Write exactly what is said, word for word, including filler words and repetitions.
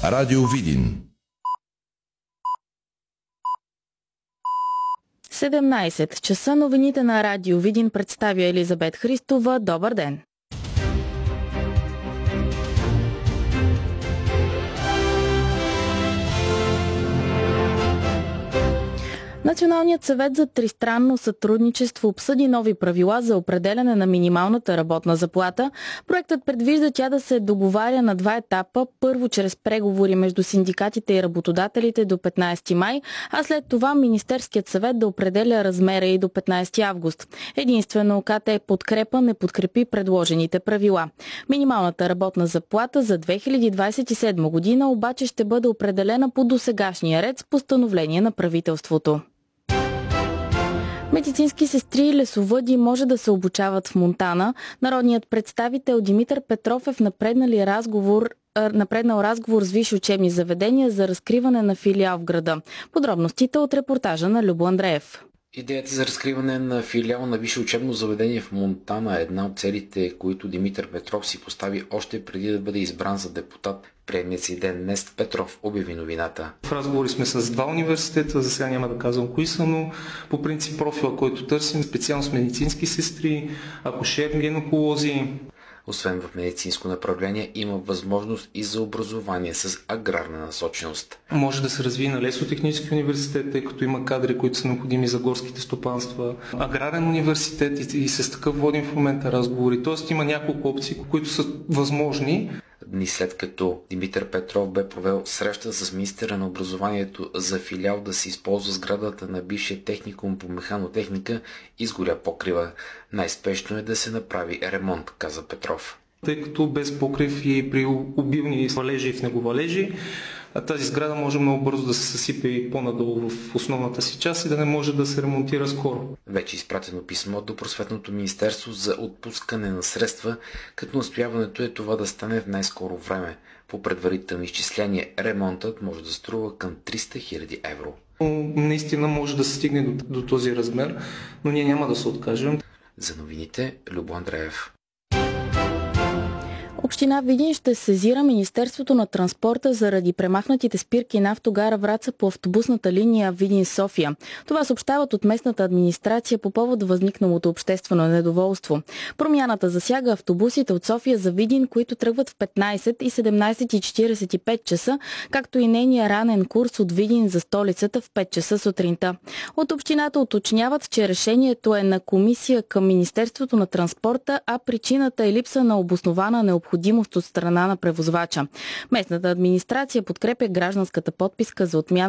Радио Видин. седемнайсет часа, новините на Радио Видин представя Елизабет Христова. Добър ден! Националният съвет за тристранно сътрудничество обсъди нови правила за определяне на минималната работна заплата. Проектът предвижда тя да се договаря на два етапа. Първо чрез преговори между синдикатите и работодателите до петнайсети май, а след това Министерският съвет да определя размера и до петнайсети август. Единствено КТ подкрепа не подкрепи предложените правила. Минималната работна заплата за две хиляди двайсет и седма година обаче ще бъде определена по досегашния ред с постановление на правителството. Медицински сестри и лесовъди може да се обучават в Монтана. Народният представител Димитър Петров е в напреднали разговор, напреднал разговор с висши учебни заведения за разкриване на филиал в града. Подробностите от репортажа на Любо Андреев. Идеята за разкриване на филиал на висше учебно заведение в Монтана е една от целите, които Димитър Петров си постави още преди да бъде избран за депутат. В приемния си ден днес Петров обяви новината. В разговори сме с два университета, за сега няма да казвам кои са, но по принцип профила, който търсим, специално с медицински сестри, акушер-гинеколози. Освен в медицинско направление, има възможност и за образование с аграрна насоченост. Може да се развие на лесотехнически университет, тъй като има кадри, които са необходими за горските стопанства. Аграрен университет и с такъв водим в момента разговори. Тоест има няколко опции, които са възможни. Дни след като Димитър Петров бе провел среща с министъра на образованието за филиал да се използва сградата на бившия техникум по механотехника, изгоря покрива. Най-спешно е да се направи ремонт, каза Петров. Тъй като без покрив и при обилни валежи и в неговалежи, тази сграда може много бързо да се съсипе и по-надолу в основната си част и да не може да се ремонтира скоро. Вече изпратено писмо до Просветното министерство за отпускане на средства, като настояването е това да стане в най-скоро време. По предварителни изчисления ремонтът може да струва към триста хиляди евро. Наистина може да се стигне до, до този размер, но ние няма да се откажем. За новините, Любо Андреев. Община Видин ще сезира Министерството на транспорта заради премахнатите спирки на автогара Враца по автобусната линия Видин-София. Това съобщават от местната администрация по повод възникналото обществено недоволство. Промяната засяга автобусите от София за Видин, които тръгват в петнайсет и седемнайсет и четирийсет и пет часа, както и нейния ранен курс от Видин за столицата в пет часа сутринта. От общината уточняват, че решението е на комисия към Министерството на транспорта, а причината е липса на обоснована необходимост от страна на превозвача. Местната администрация подкрепя гражданската подписка за отмяна